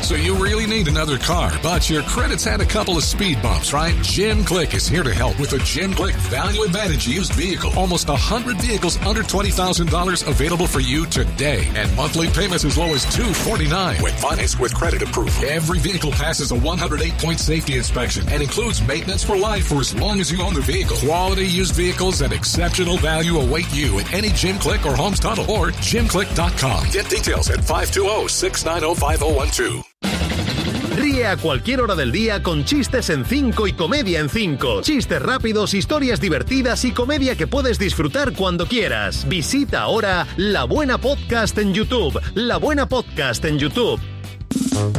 So you really need another car, but your credit's had a couple of speed bumps, right? Jim Click is here to help with a Jim Click Value Advantage used vehicle. Almost 100 vehicles under $20,000 available for you today. And monthly payments as low as $249 when financed with credit approval. Every vehicle passes a 108-point safety inspection and includes maintenance for life for as long as you own the vehicle. Quality used vehicles at exceptional value await you at any Jim Click or Homes Tunnel or jimclick.com. Get details at 520-690-5012. Ríe a cualquier hora del día con chistes en 5 y comedia en 5. Chistes rápidos, historias divertidas y comedia que puedes disfrutar cuando quieras. Visita ahora La Buena Podcast en YouTube. La Buena Podcast en YouTube.